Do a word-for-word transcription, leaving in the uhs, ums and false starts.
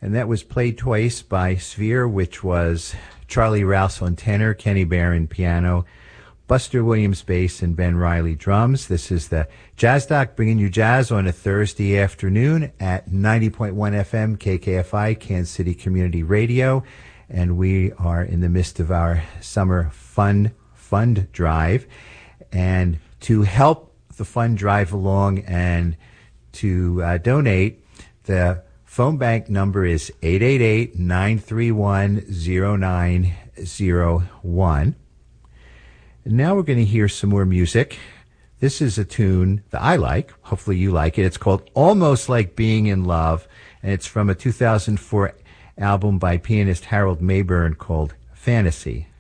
And that was played twice by Sphere, which was Charlie Rouse on tenor, Kenny Barron piano, Buster Williams bass, and Ben Riley drums. This is the Jazz Doc bringing you jazz on a Thursday afternoon at ninety point one F M K K F I, Kansas City Community Radio. And we are in the midst of our summer fun fund drive. And to help the fund drive along and to uh, donate, the phone bank number is eight eight eight, nine three one, zero nine zero one. And now we're going to hear some more music. This is a tune that I like. Hopefully you like it. It's called Almost Like Being in Love, and it's from a two thousand four album by pianist Harold Mayburn called Fantasy.